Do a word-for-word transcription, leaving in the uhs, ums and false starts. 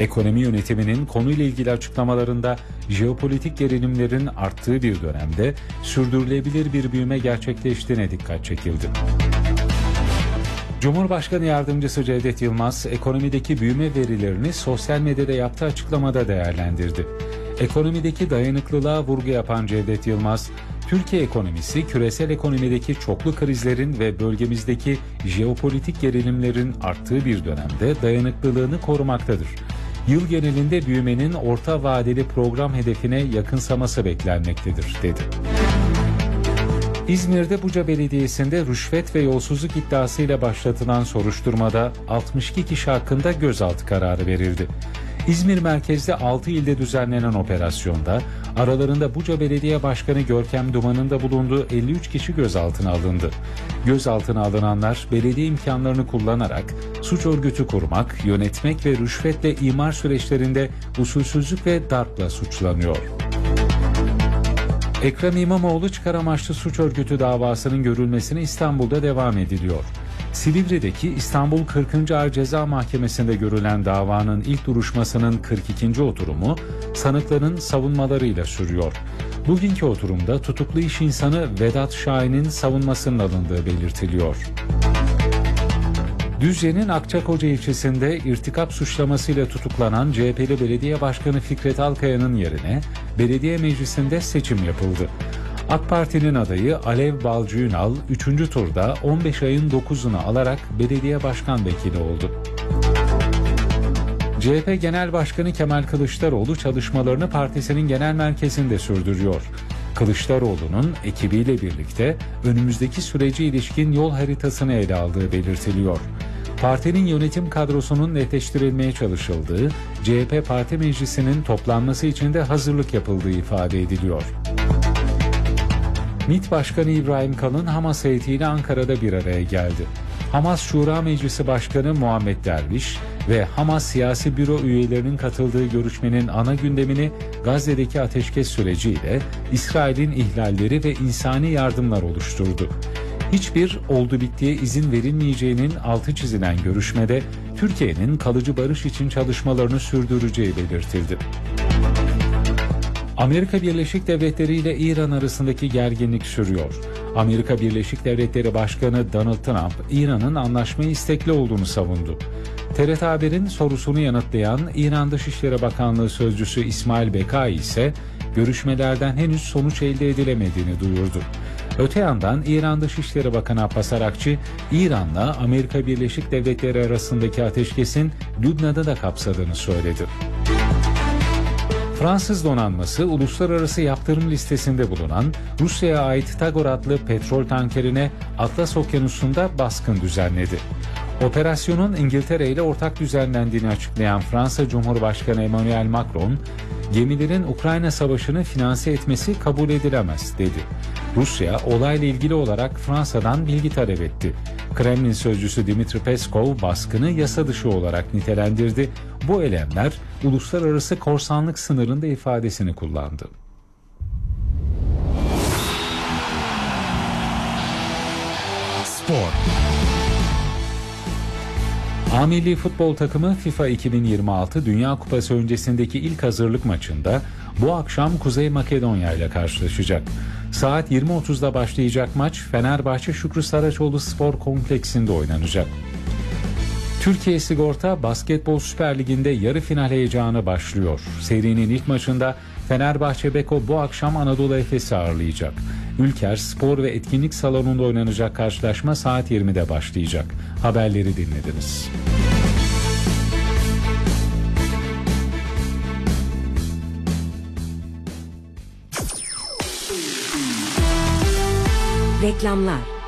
Ekonomi yönetiminin konuyla ilgili açıklamalarında jeopolitik gerilimlerin arttığı bir dönemde sürdürülebilir bir büyüme gerçekleştiğine dikkat çekildi. Cumhurbaşkanı Yardımcısı Cevdet Yılmaz, ekonomideki büyüme verilerini sosyal medyada yaptığı açıklamada değerlendirdi. Ekonomideki dayanıklılığa vurgu yapan Cevdet Yılmaz, Türkiye ekonomisi küresel ekonomideki çoklu krizlerin ve bölgemizdeki jeopolitik gerilimlerin arttığı bir dönemde dayanıklılığını korumaktadır. Yıl genelinde büyümenin orta vadeli program hedefine yakınsaması beklenmektedir, dedi. İzmir'de Buca Belediyesi'nde rüşvet ve yolsuzluk iddiasıyla başlatılan soruşturmada altmış iki kişi hakkında gözaltı kararı verildi. İzmir merkezde altı ilde düzenlenen operasyonda aralarında Buca Belediye Başkanı Görkem Duman'ın da bulunduğu elli üç kişi gözaltına alındı. Gözaltına alınanlar belediye imkanlarını kullanarak suç örgütü kurmak, yönetmek ve rüşvetle imar süreçlerinde usulsüzlük ve darpla suçlanıyor. Ekrem İmamoğlu çıkar amaçlı suç örgütü davasının görülmesine İstanbul'da devam ediliyor. Silivri'deki İstanbul kırkıncı Ağır Ceza Mahkemesi'nde görülen davanın ilk duruşmasının kırk ikinci oturumu sanıkların savunmalarıyla sürüyor. Bugünkü oturumda tutuklu iş insanı Vedat Şahin'in savunmasının alındığı belirtiliyor. Düzce'nin Akçakoca ilçesinde irtikap suçlamasıyla tutuklanan C H P'li Belediye Başkanı Fikret Alkaya'nın yerine belediye meclisinde seçim yapıldı. AK Parti'nin adayı Alev Balcı Ünal üçüncü turda on beş ayın dokuzunu alarak belediye başkan vekili oldu. C H P Genel Başkanı Kemal Kılıçdaroğlu çalışmalarını partisinin genel merkezinde sürdürüyor. Kılıçdaroğlu'nun ekibiyle birlikte önümüzdeki sürece ilişkin yol haritasını ele aldığı belirtiliyor. Partinin yönetim kadrosunun netleştirilmeye çalışıldığı, C H P Parti Meclisi'nin toplanması için de hazırlık yapıldığı ifade ediliyor. MİT Başkanı İbrahim Kalın Hamas heyetiyle Ankara'da bir araya geldi. Hamas Şura Meclisi Başkanı Muhammed Derviş ve Hamas Siyasi Büro üyelerinin katıldığı görüşmenin ana gündemini Gazze'deki ateşkes süreciyle İsrail'in ihlalleri ve insani yardımlar oluşturdu. Hiçbir oldu bittiye izin verilmeyeceğinin altı çizilen görüşmede Türkiye'nin kalıcı barış için çalışmalarını sürdüreceği belirtildi. Amerika Birleşik Devletleri ile İran arasındaki gerginlik sürüyor. Amerika Birleşik Devletleri Başkanı Donald Trump, İran'ın anlaşmaya istekli olduğunu savundu. T R T Haber'in sorusunu yanıtlayan İran Dışişleri Bakanlığı Sözcüsü İsmail Bekai ise görüşmelerden henüz sonuç elde edilemediğini duyurdu. Öte yandan İran Dışişleri Bakanı Abbas Arakçı, İran'la Amerika Birleşik Devletleri arasındaki ateşkesin Lübnan'ı da kapsadığını söyledi. Fransız donanması uluslararası yaptırım listesinde bulunan Rusya'ya ait Tagor adlı petrol tankerine Atlas Okyanusu'nda baskın düzenledi. Operasyonun İngiltere ile ortak düzenlendiğini açıklayan Fransa Cumhurbaşkanı Emmanuel Macron, gemilerin Ukrayna Savaşı'nı finanse etmesi kabul edilemez dedi. Rusya olayla ilgili olarak Fransa'dan bilgi talep etti. Kremlin sözcüsü Dimitri Peskov baskını yasa dışı olarak nitelendirdi. Bu eylemler uluslararası korsanlık sınırında ifadesini kullandı. Spor. A Milli Futbol Takımı FIFA iki bin yirmi altı Dünya Kupası öncesindeki ilk hazırlık maçında bu akşam Kuzey Makedonya ile karşılaşacak. Saat yirmi otuzda başlayacak maç Fenerbahçe Şükrü Saraçoğlu Spor Kompleksinde oynanacak. Türkiye Sigorta Basketbol Süper Ligi'nde yarı final heyecanı başlıyor. Serinin ilk maçında Fenerbahçe Beko bu akşam Anadolu Efes'i ağırlayacak. Ülker Spor ve Etkinlik Salonu'nda oynanacak karşılaşma saat yirmide başlayacak. Haberleri dinlediniz. Reklamlar.